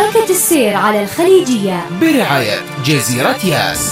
حركة السير على الخليجية برعاية جزيرة ياس.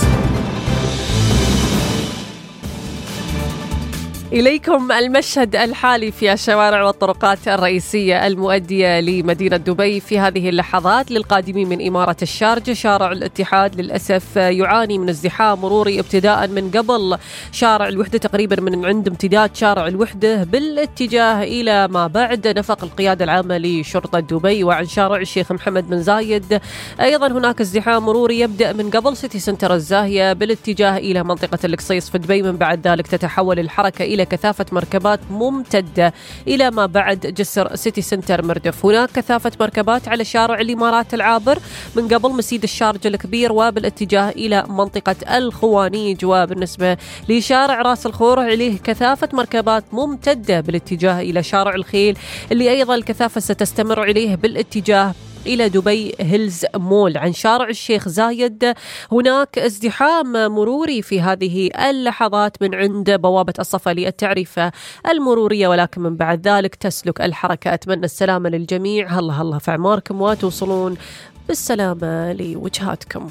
إليكم المشهد الحالي في الشوارع والطرقات الرئيسية المؤدية لمدينة دبي في هذه اللحظات. للقادمين من إمارة الشارجة، شارع الاتحاد للأسف يعاني من ازدحام مروري ابتداء من قبل شارع الوحدة، تقريبا من عند امتداد شارع الوحدة بالاتجاه إلى ما بعد نفق القيادة العامة لشرطة دبي، وعن شارع الشيخ محمد بن زايد أيضا هناك ازدحام مروري يبدأ من قبل سيتي سنتر الزاهية بالاتجاه إلى منطقة القصيص في دبي. من بعد ذلك تتحول الحركة إلى كثافة مركبات ممتدة إلى ما بعد جسر سيتي سنتر مردف. هناك كثافة مركبات على شارع الإمارات العابر من قبل مسيد الشارجة الكبير وبالاتجاه إلى منطقة الخوانيج. وبالنسبة لشارع راس الخور عليه كثافة مركبات ممتدة بالاتجاه إلى شارع الخيل، اللي أيضا الكثافة ستستمر عليه بالاتجاه إلى دبي هيلز مول. عن شارع الشيخ زايد هناك ازدحام مروري في هذه اللحظات من عند بوابة الصفا للتعريفة المرورية، ولكن من بعد ذلك تسلك الحركة. أتمنى السلامة للجميع، الله في أعماركم وتوصلون بالسلامة لوجهاتكم.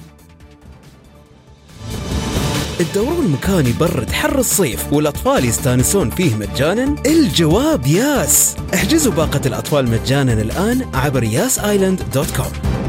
الدوران المكان يبرد حر الصيف والأطفال يستانسون فيه مجانا؟ الجواب ياس. احجزوا باقة الأطفال مجانا الآن عبر yasisland.com.